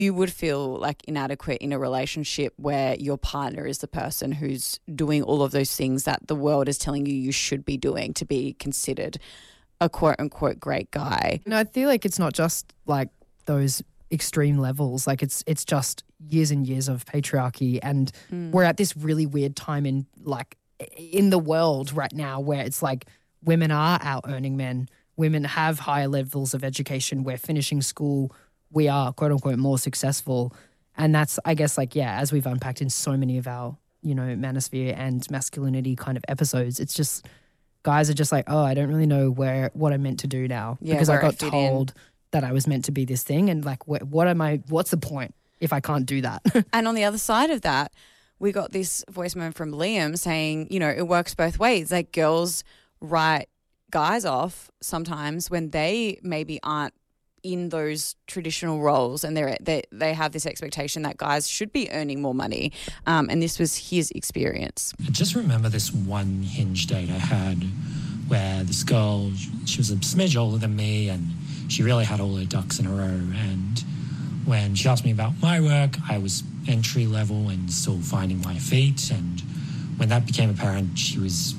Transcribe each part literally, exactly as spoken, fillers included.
you would feel like inadequate in a relationship where your partner is the person who's doing all of those things that the world is telling you you should be doing to be considered a quote-unquote great guy. No, I feel like it's not just like those extreme levels. Like it's it's just years and years of patriarchy, and mm. we're at this really weird time in like in the world right now where it's like women are out earning men. Women have higher levels of education. We're finishing school. We are, quote unquote, more successful. And that's, I guess, like, yeah, as we've unpacked in so many of our, you know, manosphere and masculinity kind of episodes, it's just guys are just like, oh, I don't really know where what I'm meant to do now yeah, because I got I told in. that I was meant to be this thing. And like, wh- what am I, what's the point if I can't do that? And on the other side of that, we got this voice moment from Liam saying, you know, it works both ways. Like girls write guys off sometimes when they maybe aren't in those traditional roles, and they're, they they have this expectation that guys should be earning more money. Um, and this was his experience. I just remember this one Hinge date I had where this girl, she was a smidge older than me and she really had all her ducks in a row. And when she asked me about my work, I was entry level and still finding my feet. And when that became apparent, she was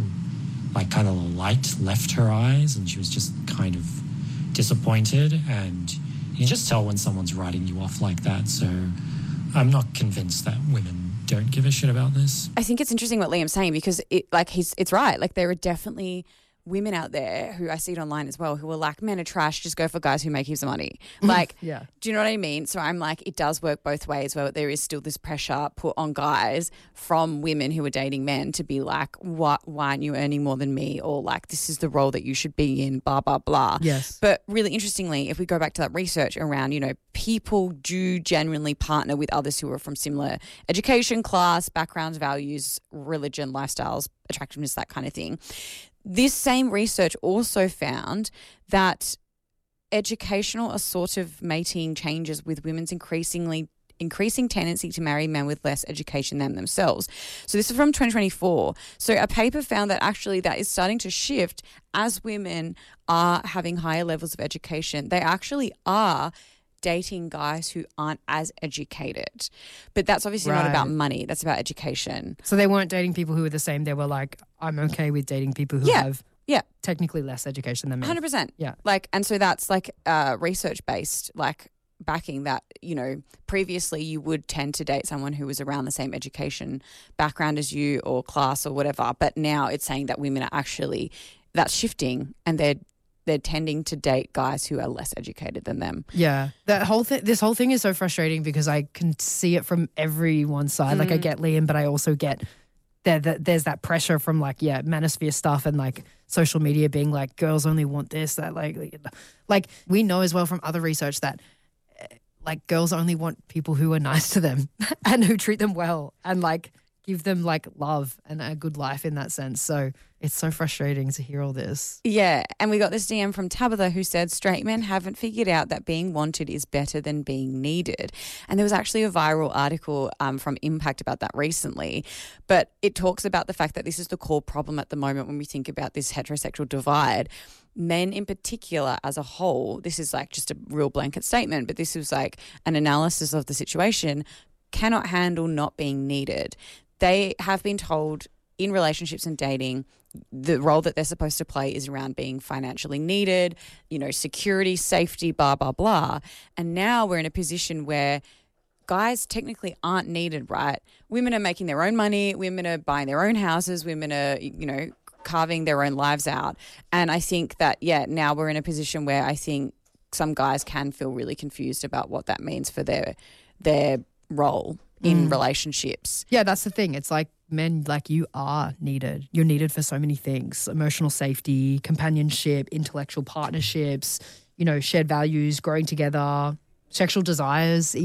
like kind of a light left her eyes and she was just kind of disappointed, and you can just tell when someone's writing you off like that. So I'm not convinced that women don't give a shit about this. I think it's interesting what Liam's saying because it like he's it's right. Like there are definitely women out there who I see it online as well who are like, men are trash, just go for guys who make heaps of money. Like, yeah. Do you know what I mean? So I'm like, it does work both ways where there is still this pressure put on guys from women who are dating men to be like, what, why aren't you earning more than me? Or like, this is the role that you should be in, blah, blah, blah. Yes. But really interestingly, if we go back to that research around, you know, people do genuinely partner with others who are from similar education, class, backgrounds, values, religion, lifestyles, attractiveness, that kind of thing. This same research also found that educational assortive mating changes with women's increasingly increasing tendency to marry men with less education than themselves. So this is from twenty twenty-four. So a paper found that actually that is starting to shift as women are having higher levels of education. They actually are dating guys who aren't as educated. But that's obviously right. not about money. That's about education. So they weren't dating people who were the same. They were like, I'm okay with dating people who yeah. have yeah. technically less education than me. one hundred percent. Yeah. Like, and so that's like uh, research-based, like backing that, you know, previously you would tend to date someone who was around the same education background as you or class or whatever. But now it's saying that women are actually, that's shifting and they're they're tending to date guys who are less educated than them. Yeah. That whole thing, this whole thing is so frustrating because I can see it from everyone's side. Mm. Like I get Liam, but I also get there, that there's that pressure from like, yeah, manosphere stuff and like social media being like, girls only want this, that like, like we know as well from other research that like girls only want people who are nice to them and who treat them well and like give them like love and a good life in that sense. So it's so frustrating to hear all this. Yeah. And we got this D M from Tabitha who said straight men haven't figured out that being wanted is better than being needed. And there was actually a viral article um, from Impact about that recently. But it talks about the fact that this is the core problem at the moment when we think about this heterosexual divide. Men in particular as a whole, this is like just a real blanket statement, but this was like an analysis of the situation, cannot handle not being needed. They have been told in relationships and dating, the role that they're supposed to play is around being financially needed, you know, security, safety, blah, blah, blah. And now we're in a position where guys technically aren't needed, right? Women are making their own money. Women are buying their own houses. Women are, you know, carving their own lives out. And I think that, yeah, now we're in a position where I think some guys can feel really confused about what that means for their their role in mm. relationships. Yeah, that's the thing. It's like men, like you are needed. You're needed for so many things: emotional safety, companionship, intellectual partnerships, you know, shared values, growing together, sexual desires.